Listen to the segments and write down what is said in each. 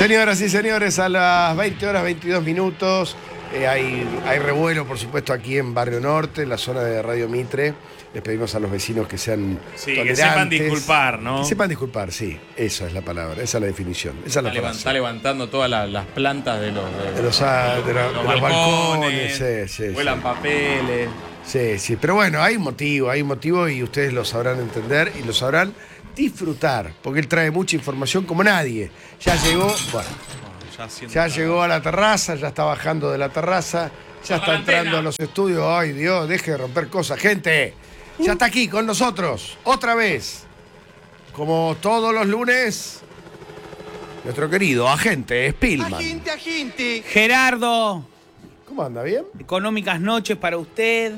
Señoras y señores, a las 20 horas 22 minutos hay revuelo, por supuesto, aquí en Barrio Norte, en la zona de Radio Mitre. Les pedimos a los vecinos que sean tolerantes. Que sepan disculpar, ¿no? Que sepan disculpar, sí. Esa es la palabra, esa es la definición. Esa es la frase. Está levantando todas las plantas de los balcones. Sí, vuelan papeles. Sí. Pero bueno, hay un motivo y ustedes lo sabrán entender y lo sabrán disfrutar, porque él trae mucha información como nadie. Ya llegó, ya llegó a la terraza, ya está bajando de la terraza, ya está entrando a los estudios. Ay, Dios, deje de romper cosas, gente. Ya está aquí con nosotros, otra vez. Como todos los lunes, nuestro querido agente Spillman. Agente. Gerardo. ¿Cómo anda? ¿Bien? Económicas noches para usted.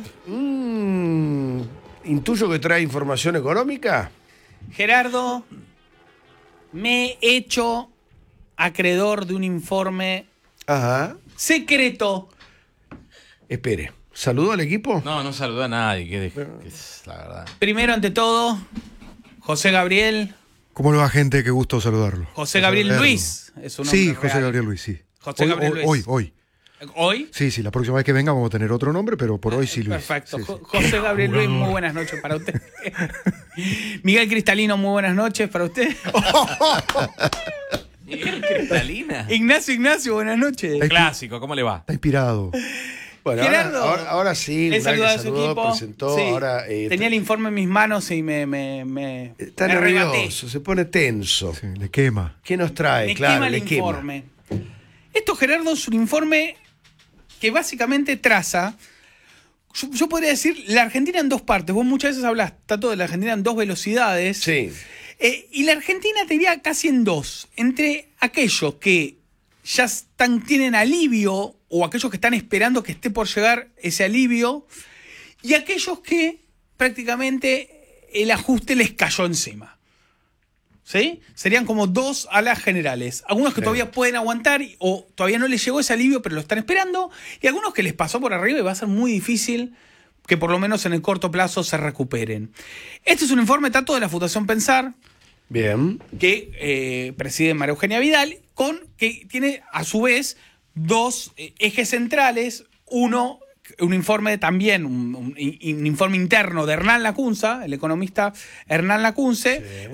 ¿Intuyo que trae información económica? Gerardo, me he hecho acreedor de un informe secreto. Espere, ¿saludó al equipo? No saludó a nadie, que es la verdad. Primero, ante todo, José Gabriel. ¿Cómo le va, gente? Qué gusto saludarlo. José Gabriel Luis. Es un sí, nombre José real. Gabriel Luis, sí. José Gabriel Luis. Hoy. ¿Hoy? Sí, la próxima vez que venga vamos a tener otro nombre, pero por hoy sí, Luis. Perfecto. Sí. José Gabriel Luis, muy buenas noches para usted. Miguel Cristalino, muy buenas noches para usted. ¿Miguel Cristalina? Ignacio, buenas noches. Clásico, ¿cómo le va? Está inspirado. Bueno, Gerardo, ahora sí, le saludó a su equipo. Presentó, Sí. ahora, tenía el informe en mis manos y me está me nervioso, arrebaté. se pone tenso. Sí, le quema. ¿Qué nos trae? Me Claro, quema el le quema. informe. Esto, Gerardo, es un informe que básicamente traza, yo podría decir, la Argentina en dos partes. Vos muchas veces hablas, Tato, de la Argentina en dos velocidades. Sí. Y la Argentina te diría casi en dos. Entre aquellos que ya tienen alivio o aquellos que están esperando que esté por llegar ese alivio y aquellos que prácticamente el ajuste les cayó encima. ¿Sí? Serían como dos alas generales. Algunos que todavía pueden aguantar o todavía no les llegó ese alivio pero lo están esperando y algunos que les pasó por arriba y va a ser muy difícil que por lo menos en el corto plazo se recuperen. Este es un informe tanto de la Fundación Pensar, Bien. que preside María Eugenia Vidal, que tiene a su vez dos ejes centrales. Uno, un informe también, un informe interno de Hernán Lacunza, el economista Hernán Lacunce,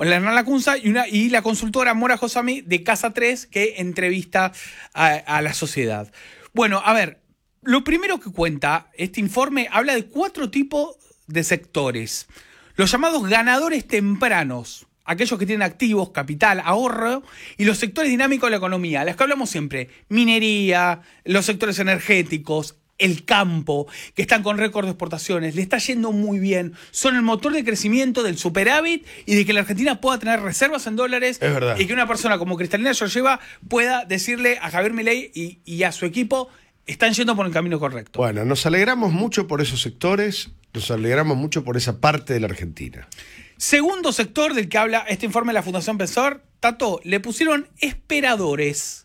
y la consultora Mora Josami de Casa 3, que entrevista a la sociedad. Bueno, a ver, lo primero que cuenta este informe habla de 4 tipos de sectores. Los llamados ganadores tempranos, aquellos que tienen activos, capital, ahorro, y los sectores dinámicos de la economía, los que hablamos siempre: minería, los sectores energéticos, el campo, que están con récord de exportaciones, le está yendo muy bien, son el motor de crecimiento del superávit y de que la Argentina pueda tener reservas en dólares. Es verdad. Y que una persona como Cristalina Georgieva pueda decirle a Javier Milei y a su equipo: están yendo por el camino correcto. Bueno, nos alegramos mucho por esos sectores, nos alegramos mucho por esa parte de la Argentina. Segundo sector del que habla este informe de la Fundación Pensar, Tato, le pusieron esperadores.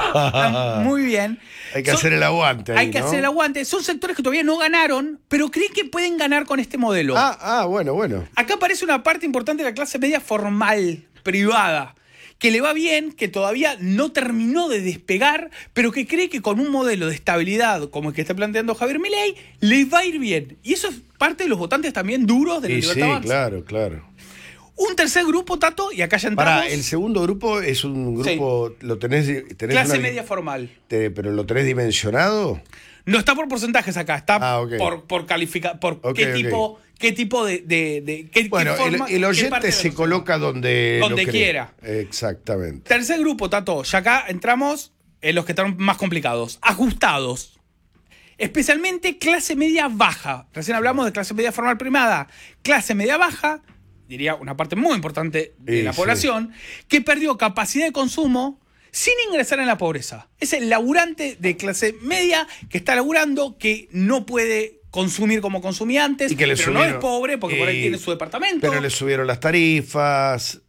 Muy bien. Hay que hacer el aguante. Hay que hacer el aguante. Son sectores que todavía no ganaron, pero creen que pueden ganar con este modelo. Bueno. Acá aparece una parte importante de la clase media formal, privada, que le va bien, que todavía no terminó de despegar, pero que cree que con un modelo de estabilidad como el que está planteando Javier Milei, le va a ir bien. Y eso es parte de los votantes también duros de la Libertad Avanza. Sí, claro. Un tercer grupo, Tato, y acá ya entramos. El segundo grupo es un grupo, lo tenés clase media formal. ¿Pero lo tenés dimensionado? No está por porcentajes acá, está okay. por calificar, por qué tipo de qué bueno, forma, el oyente se coloca donde quiera. Exactamente. Tercer grupo, Tato, ya acá entramos en los que están más complicados, ajustados. Especialmente clase media baja. Recién hablamos de clase media formal primada. Clase media baja, diría una parte muy importante de la población, que perdió capacidad de consumo sin ingresar en la pobreza. Es el laburante de clase media que está laburando, que no puede consumir como consumía antes, pero no es pobre porque por ahí tiene su departamento. Pero le subieron las tarifas,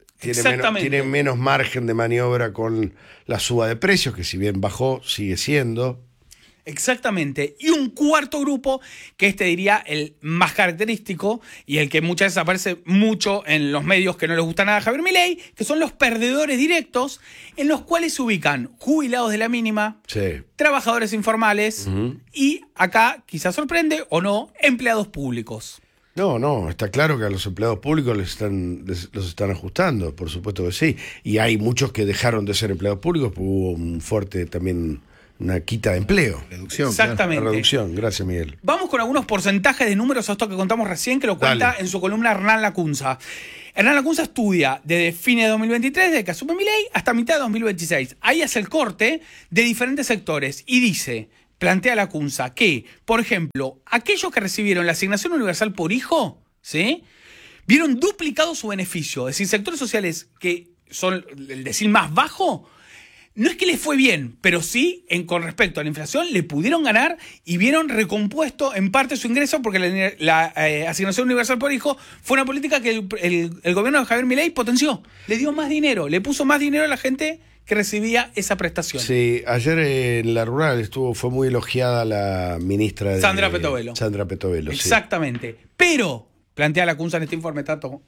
tiene menos margen de maniobra con la suba de precios, que si bien bajó, sigue siendo. Exactamente. Y un cuarto grupo, que diría el más característico y el que muchas veces aparece mucho en los medios que no les gusta nada a Javier Milei, que son los perdedores directos, en los cuales se ubican jubilados de la mínima, Sí. trabajadores informales y, acá quizás sorprende o no, empleados públicos. No, está claro que a los empleados públicos los están ajustando, por supuesto que sí. Y hay muchos que dejaron de ser empleados públicos porque hubo un fuerte también, una quita de empleo. Reducción. Exactamente. La reducción, gracias Miguel. Vamos con algunos porcentajes de números a esto que contamos recién, que lo cuenta Dale. en su columna Hernán Lacunza. Hernán Lacunza estudia desde fines de 2023, desde que asume Milei, hasta mitad de 2026. Ahí hace el corte de diferentes sectores y dice, plantea Lacunza, que, por ejemplo, aquellos que recibieron la asignación universal por hijo, ¿sí?, vieron duplicado su beneficio. Es decir, sectores sociales que son el decil más bajo, no es que les fue bien, pero sí, con respecto a la inflación, le pudieron ganar y vieron recompuesto en parte su ingreso, porque la asignación universal por hijo fue una política que el gobierno de Javier Milei potenció. Le dio más dinero, le puso más dinero a la gente que recibía esa prestación. Sí, ayer en la rural fue muy elogiada la ministra de Sandra Petovelo. Sandra Petovelo, sí. Exactamente. Pero, plantea Lacunza en este informe, Tato,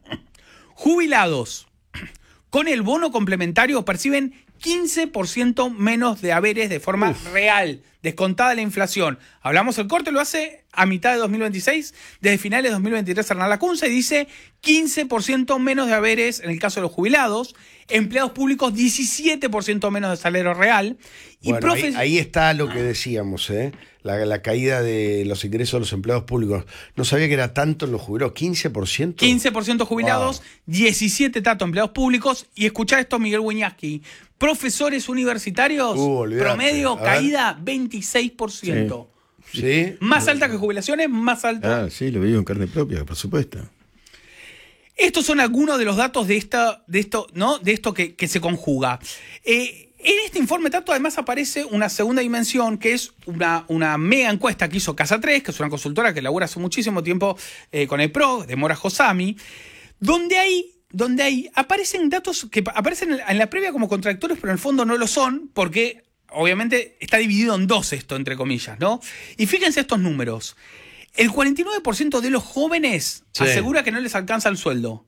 jubilados con el bono complementario perciben 15% menos de haberes de forma real, descontada de la inflación. Hablamos, el corte lo hace a mitad de 2026, desde finales de 2023 Hernán Lacunza, y dice 15% menos de haberes en el caso de los jubilados, empleados públicos 17% menos de salario real. Y Bueno, ahí está lo que decíamos, la caída de los ingresos de los empleados públicos. No sabía que era tanto en los jubilados, 15%. 15% jubilados, Wow. 17 Tato empleados públicos. Y escuchá esto, Miguel Wiñaski. Profesores universitarios, olvidate. promedio, A ver. caída 26%. ¿Sí? Más alta que jubilaciones, más alta. Ah, sí, lo vivo en carne propia, por supuesto. Estos son algunos de los datos de esto, ¿no? De esto que se conjuga. En este informe, Tato, además aparece una segunda dimensión, que es una mega encuesta que hizo Casa 3, que es una consultora que labura hace muchísimo tiempo con el PRO, de Mora Josami, donde ahí aparecen datos que aparecen en la previa como contradictorios, pero en el fondo no lo son, porque obviamente está dividido en dos esto, entre comillas, ¿no? Y fíjense estos números. El 49% de los jóvenes asegura que no les alcanza el sueldo.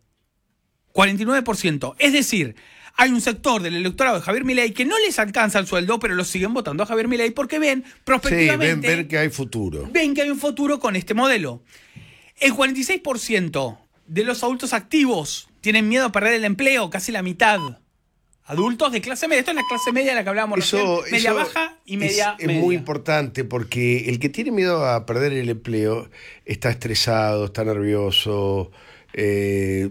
49%. Es decir, hay un sector del electorado de Javier Milei que no les alcanza el sueldo, pero lo siguen votando a Javier Milei porque ven prospectivamente... Sí, ven que hay futuro. Ven que hay un futuro con este modelo. El 46% de los adultos activos tienen miedo a perder el empleo, casi la mitad. Adultos de clase media. Esto es la clase media de la que hablábamos recién. Media baja y media es media. muy importante porque el que tiene miedo a perder el empleo está estresado, está nervioso, es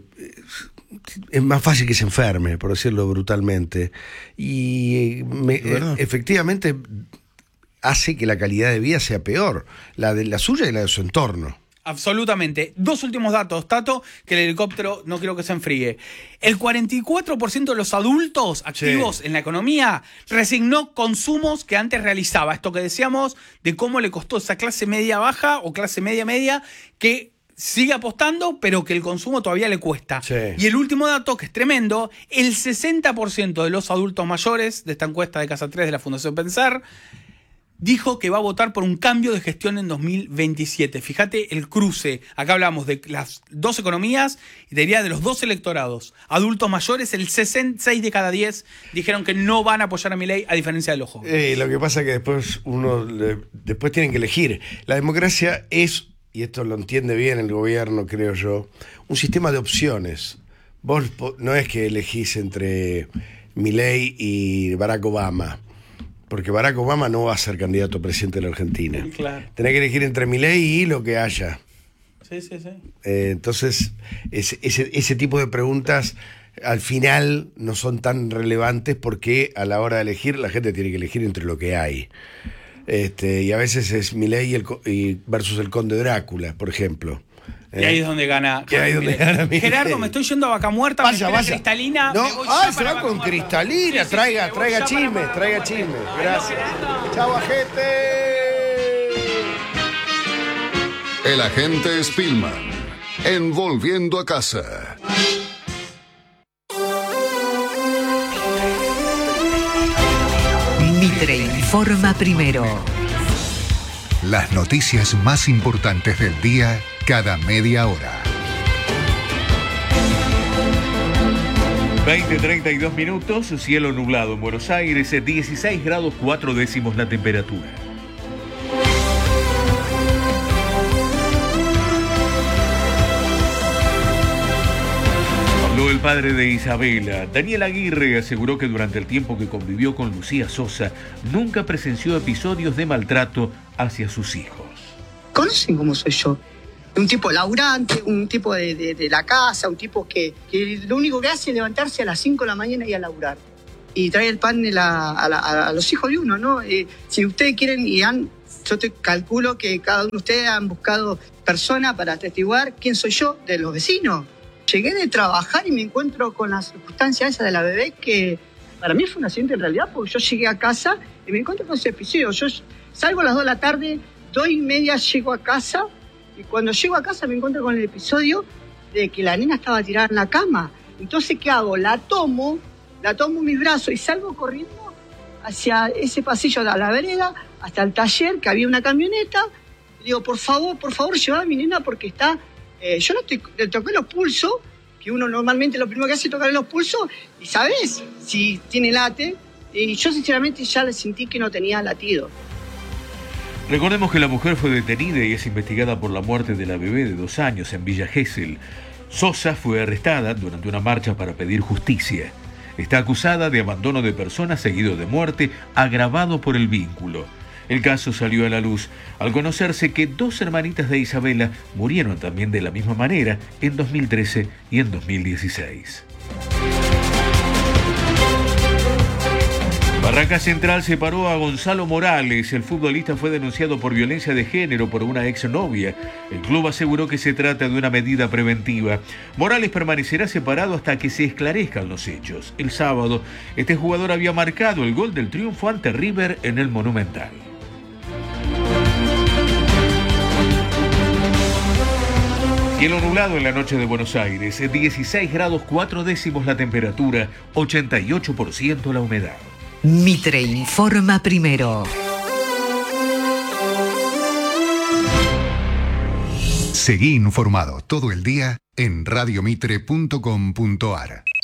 más fácil que se enferme, por decirlo brutalmente. Y efectivamente hace que la calidad de vida sea peor, la suya y la de su entorno. Absolutamente. Dos últimos datos, Tato, que el helicóptero no quiero que se enfríe. El 44% de los adultos activos en la economía resignó consumos que antes realizaba. Esto que decíamos de cómo le costó esa clase media baja o clase media media que sigue apostando, pero que el consumo todavía le cuesta. Sí. Y el último dato, que es tremendo, el 60% de los adultos mayores de esta encuesta de Casa 3 de la Fundación Pensar dijo que va a votar por un cambio de gestión en 2027. Fíjate el cruce. Acá hablamos de las dos economías y diría de los dos electorados. Adultos mayores, el 6 de cada 10 dijeron que no van a apoyar a Milei, a diferencia de los jóvenes. Lo que pasa es que después después tienen que elegir. La democracia es, y esto lo entiende bien el gobierno, creo yo, un sistema de opciones. Vos no es que elegís entre Milei y Barack Obama, porque Barack Obama no va a ser candidato a presidente de la Argentina. Claro. Tenés que elegir entre Milei y lo que haya. Sí, sí, sí. Entonces, ese tipo de preguntas al final no son tan relevantes porque a la hora de elegir, la gente tiene que elegir entre lo que hay. Y a veces es Milei versus el Conde Drácula, por ejemplo. Y ahí es donde gana. Milei. Gerardo, me estoy yendo a Vaca Muerta. Vaya, me vaya. Cristalina. No, me voy ya se para va Vaca con Muerta. Cristalina. Sí, sí, traiga me voy ya chisme, para Vaca traiga Muerta. chisme. Ay, Gracias. no, Chau, gente. El agente Spillman, en Volviendo a Casa. Mitre informa primero. Las noticias más importantes del día cada media hora. 20:32 minutos, cielo nublado en Buenos Aires, 16 grados 4 décimos la temperatura. Habló el padre de Isabela. Daniel Aguirre aseguró que durante el tiempo que convivió con Lucía Sosa, nunca presenció episodios de maltrato hacia sus hijos. Conocen cómo soy yo. Un tipo laburante, un tipo de la casa, un tipo que lo único que hace es levantarse a las 5 de la mañana y a laburar. Y trae el pan a los hijos de uno, ¿no? Si ustedes quieren yo te calculo que cada uno de ustedes han buscado personas para atestiguar quién soy yo de los vecinos. Llegué de trabajar y me encuentro con la circunstancia esa de la bebé que para mí fue un accidente en realidad, porque yo llegué a casa y me encuentro con ese episodio. Yo salgo a las 2 de la tarde, 2:30 llego a casa. Y cuando llego a casa me encuentro con el episodio de que la nena estaba tirada en la cama. Entonces, ¿qué hago? La tomo en mis brazos y salgo corriendo hacia ese pasillo de la vereda, hasta el taller, que había una camioneta. Y digo, por favor, llevá a mi nena porque está... yo le toqué los pulsos, que uno normalmente lo primero que hace es tocarle los pulsos, y ¿sabes? Si tiene late. Y yo sinceramente ya le sentí que no tenía latido. Recordemos que la mujer fue detenida y es investigada por la muerte de la bebé de 2 años en Villa Gesell. Sosa fue arrestada durante una marcha para pedir justicia. Está acusada de abandono de personas seguido de muerte, agravado por el vínculo. El caso salió a la luz al conocerse que 2 hermanitas de Isabela murieron también de la misma manera en 2013 y en 2016. Barraca Central separó a Gonzalo Morales. El futbolista fue denunciado por violencia de género por una exnovia. El club aseguró que se trata de una medida preventiva. Morales permanecerá separado hasta que se esclarezcan los hechos. El sábado, este jugador había marcado el gol del triunfo ante River en el Monumental. Cielo nublado en la noche de Buenos Aires, 16 grados 4 décimos la temperatura, 88% la humedad. Mitre informa primero. Seguí informado todo el día en radiomitre.com.ar.